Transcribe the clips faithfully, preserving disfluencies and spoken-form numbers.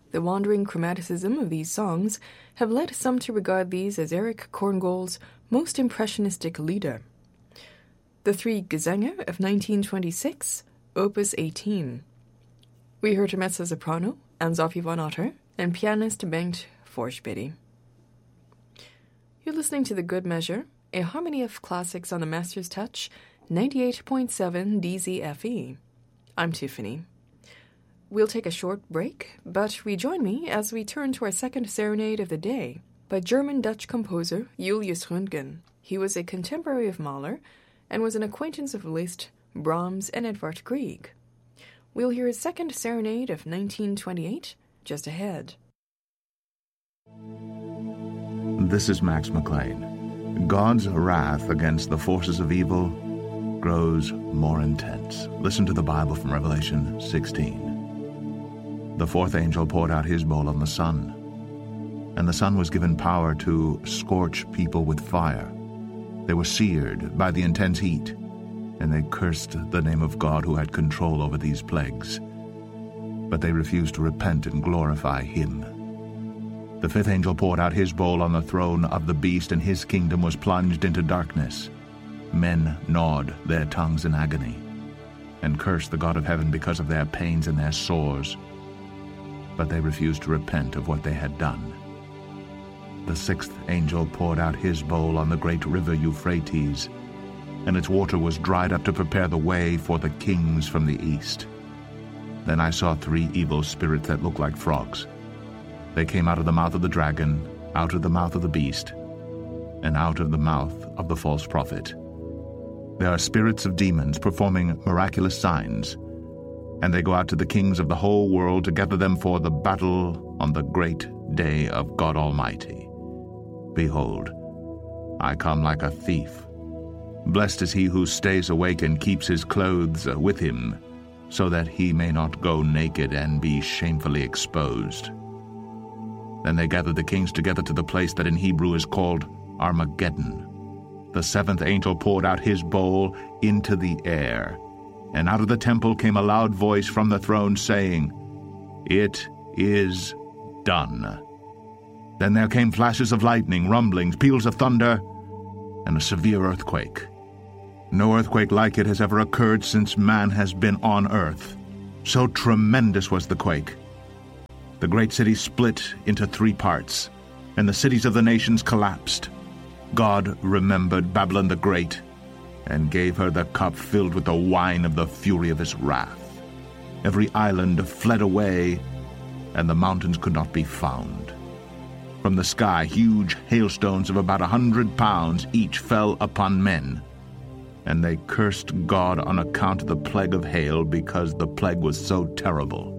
The wandering chromaticism of these songs have led some to regard these as Erich Korngold's most impressionistic lieder. The Three Gesänge of nineteen twenty-six, Opus eighteen. We heard a mezzo-soprano, Anne-Sophie von Otter, and pianist Bengt Forsberg. You're listening to The Good Measure, a harmony of classics on the Master's Touch, ninety-eight point seven D Z F E. I'm Tiffany. We'll take a short break, but rejoin me as we turn to our second serenade of the day by German-Dutch composer Julius Röntgen. He was a contemporary of Mahler and was an acquaintance of Liszt, Brahms, and Edvard Grieg. We'll hear his second serenade of nineteen twenty-eight just ahead. This is Max McLean. God's wrath against the forces of evil grows more intense. Listen to the Bible from Revelation sixteen. The fourth angel poured out his bowl on the sun, and the sun was given power to scorch people with fire. They were seared by the intense heat, and they cursed the name of God who had control over these plagues. But they refused to repent and glorify him. The fifth angel poured out his bowl on the throne of the beast, and his kingdom was plunged into darkness. Men gnawed their tongues in agony, and cursed the God of heaven because of their pains and their sores. But they refused to repent of what they had done. The sixth angel poured out his bowl on the great river Euphrates, and its water was dried up to prepare the way for the kings from the east. Then I saw three evil spirits that looked like frogs. They came out of the mouth of the dragon, out of the mouth of the beast, and out of the mouth of the false prophet. They are spirits of demons performing miraculous signs, and they go out to the kings of the whole world to gather them for the battle on the great day of God Almighty. Behold, I come like a thief. Blessed is he who stays awake and keeps his clothes with him, so that he may not go naked and be shamefully exposed. Then they gathered the kings together to the place that in Hebrew is called Armageddon. The seventh angel poured out his bowl into the air, and out of the temple came a loud voice from the throne saying, "It is done." Then there came flashes of lightning, rumblings, peals of thunder, and a severe earthquake. No earthquake like it has ever occurred since man has been on earth. So tremendous was the quake. The great city split into three parts, and the cities of the nations collapsed. God remembered Babylon the Great, and gave her the cup filled with the wine of the fury of his wrath. Every island fled away, and the mountains could not be found. From the sky, huge hailstones of about a hundred pounds each fell upon men, and they cursed God on account of the plague of hail, because the plague was so terrible.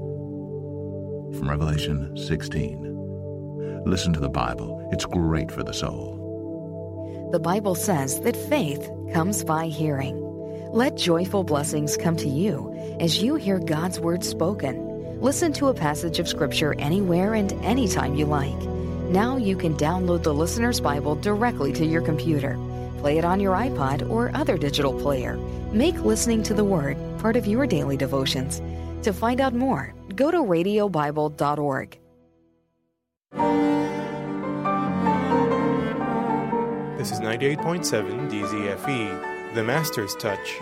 From Revelation sixteen. Listen to the Bible. It's great for the soul. The Bible says that faith comes by hearing. Let joyful blessings come to you as you hear God's word spoken. Listen to a passage of Scripture anywhere and anytime you like. Now you can download the Listener's Bible directly to your computer. Play it on your iPod or other digital player. Make listening to the Word part of your daily devotions. To find out more, go to radio bible dot org. This is ninety-eight point seven D Z F E, The Master's Touch.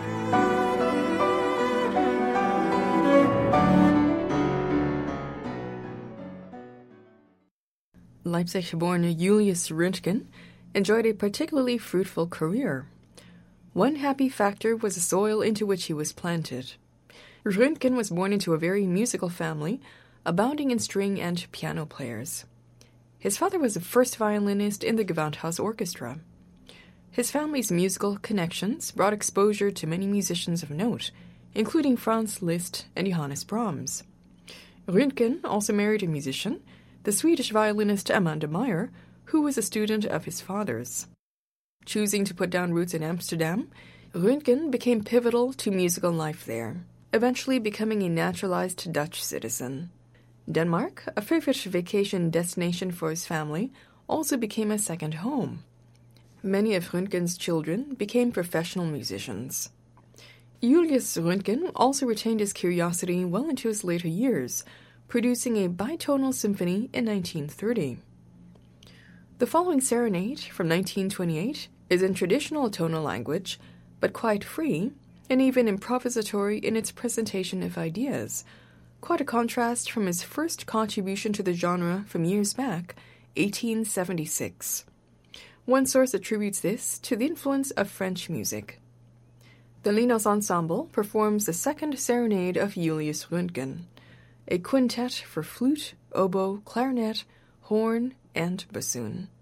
Leipzig-born Julius Röntgen enjoyed a particularly fruitful career. One happy factor was the soil into which he was planted. Röntgen was born into a very musical family, abounding in string and piano players. His father was the first violinist in the Gewandhaus Orchestra. His family's musical connections brought exposure to many musicians of note, including Franz Liszt and Johannes Brahms. Röntgen also married a musician, the Swedish violinist Amanda Meyer, who was a student of his father's. Choosing to put down roots in Amsterdam, Röntgen became pivotal to musical life there, eventually becoming a naturalized Dutch citizen. Denmark, a favorite vacation destination for his family, also became a second home. Many of Röntgen's children became professional musicians. Julius Röntgen also retained his curiosity well into his later years, producing a bitonal symphony in nineteen thirty. The following serenade, from nineteen twenty-eight, is in traditional tonal language, but quite free, and even improvisatory in its presentation of ideas, quite a contrast from his first contribution to the genre from years back, eighteen seventy-six. One source attributes this to the influence of French music. The Linos Ensemble performs the second serenade of Julius Röntgen, a quintet for flute, oboe, clarinet, horn, and bassoon.